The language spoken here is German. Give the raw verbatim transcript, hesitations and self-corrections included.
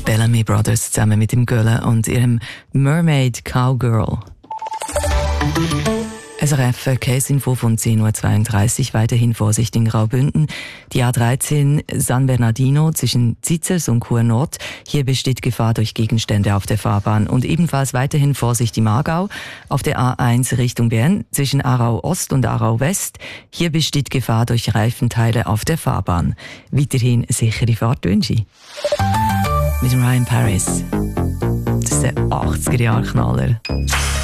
Bellamy Brothers zusammen mit dem Gölle und ihrem Mermaid Cowgirl. S R F Verkehrsinfo von zehn Uhr zweiunddreißig, weiterhin Vorsicht in Graubünden. Die A dreizehn San Bernardino zwischen Zizers und Chur Nord. Hier besteht Gefahr durch Gegenstände auf der Fahrbahn. Und ebenfalls weiterhin Vorsicht im Aargau. Auf der A eins Richtung Bern zwischen Aarau Ost und Aarau West. Hier besteht Gefahr durch Reifenteile auf der Fahrbahn. Weiterhin sichere Fahrtwünsche. Mit Ryan Paris. Das ist der achtziger-Jahre-Knaller.